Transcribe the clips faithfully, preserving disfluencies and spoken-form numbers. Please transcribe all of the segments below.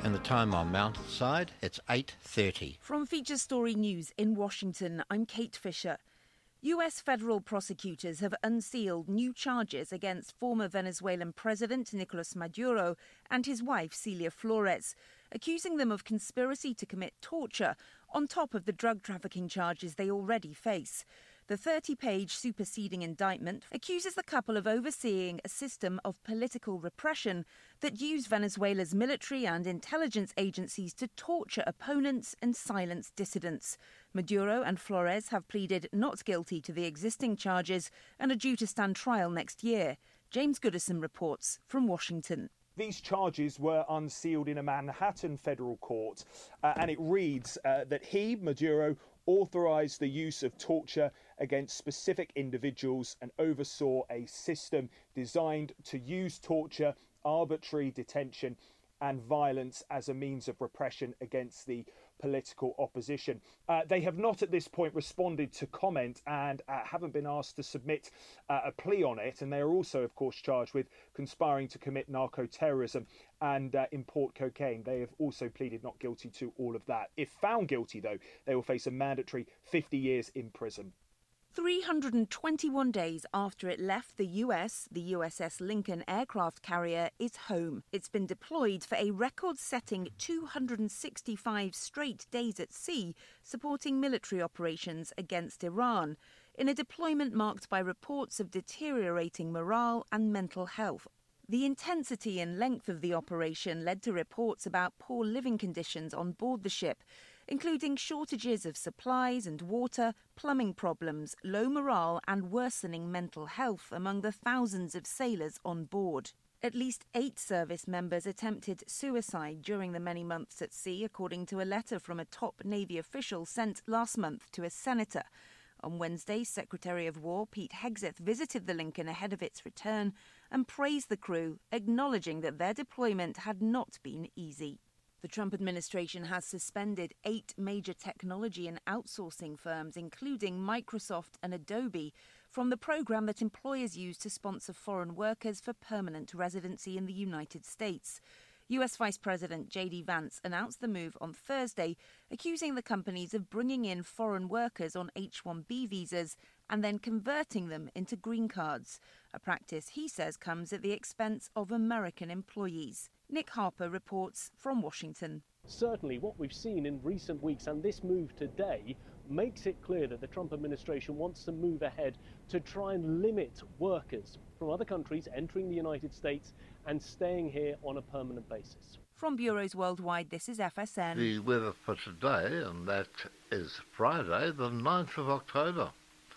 And the time on Mountainside, it's eight thirty. From Feature Story News in Washington, I'm Kate Fisher. U S federal prosecutors have unsealed new charges against former Venezuelan President Nicolas Maduro and his wife Celia Flores, accusing them of conspiracy to commit torture on top of the drug trafficking charges they already face. The thirty-page superseding indictment accuses the couple of overseeing a system of political repression that used Venezuela's military and intelligence agencies to torture opponents and silence dissidents. Maduro and Flores have pleaded not guilty to the existing charges and are due to stand trial next year. James Goodison reports from Washington. These charges were unsealed in a Manhattan federal court, uh, and it reads uh, that he, Maduro, authorised the use of torture against specific individuals and oversaw a system designed to use torture, arbitrary detention and violence as a means of repression against the political opposition. Uh, they have not at this point responded to comment and uh, haven't been asked to submit uh, a plea on it. And they are also, of course, charged with conspiring to commit narco-terrorism and uh, import cocaine. They have also pleaded not guilty to all of that. If found guilty, though, they will face a mandatory fifty years in prison. three hundred twenty-one days after it left the U S, the U S S Lincoln aircraft carrier is home. It's been deployed for a record-setting two hundred sixty-five straight days at sea, supporting military operations against Iran, in a deployment marked by reports of deteriorating morale and mental health. The intensity and length of the operation led to reports about poor living conditions on board the ship, including shortages of supplies and water, plumbing problems, low morale and worsening mental health among the thousands of sailors on board. At least eight service members attempted suicide during the many months at sea, according to a letter from a top Navy official sent last month to a senator. On Wednesday, Secretary of War Pete Hegseth visited the Lincoln ahead of its return and praised the crew, acknowledging that their deployment had not been easy. The Trump administration has suspended eight major technology and outsourcing firms, including Microsoft and Adobe, from the program that employers use to sponsor foreign workers for permanent residency in the United States. U S Vice President J D Vance announced the move on Thursday, accusing the companies of bringing in foreign workers on H one B visas and then converting them into green cards, a practice he says comes at the expense of American employees. Nick Harper reports from Washington. Certainly what we've seen in recent weeks and this move today makes it clear that the Trump administration wants to move ahead to try and limit workers from other countries entering the United States and staying here on a permanent basis. From bureaus worldwide, this is F S N. The weather for today, and that is Friday, the ninth of October.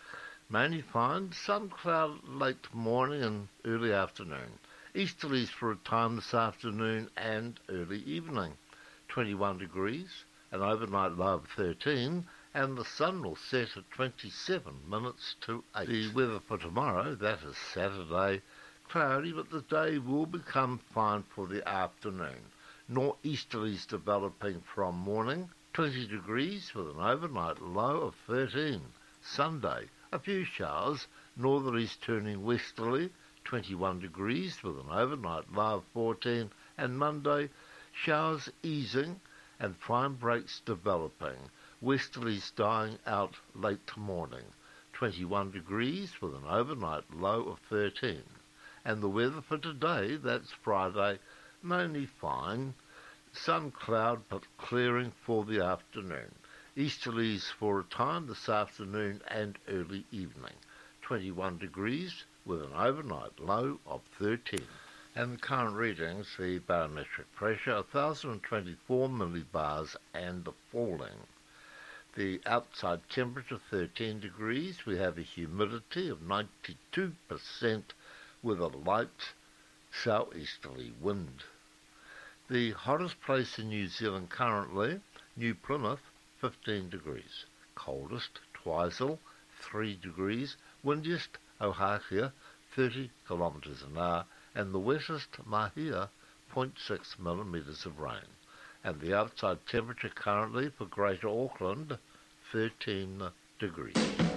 Mainly fine, some cloud late morning and early afternoon. Easterlies for a time this afternoon and early evening. twenty-one degrees, an overnight low of thirteen, and the sun will set at twenty-seven minutes to eight. The weather for tomorrow, that is Saturday, cloudy, but the day will become fine for the afternoon. Northeasterlies developing from morning, twenty degrees with an overnight low of thirteen. Sunday, a few showers, northerlies turning westerly, twenty-one degrees with an overnight low of fourteen, and Monday, showers easing and fine breaks developing, westerlies dying out late morning, twenty-one degrees with an overnight low of thirteen. And the weather for today, that's Friday, mainly fine, sun cloud but clearing for the afternoon. Easterlies for a time this afternoon and early evening, twenty-one degrees with an overnight low of thirteen. And the current readings, the barometric pressure, one thousand twenty-four millibars and falling. The outside temperature, thirteen degrees. We have a humidity of ninety-two percent with a light southeasterly wind. The hottest place in New Zealand currently, New Plymouth, fifteen degrees. Coldest, Twizel, three degrees. Windiest, Ohakea, thirty kilometres an hour. And the wettest, Mahia, zero point six millimetres of rain. And the outside temperature currently for Greater Auckland, thirteen degrees.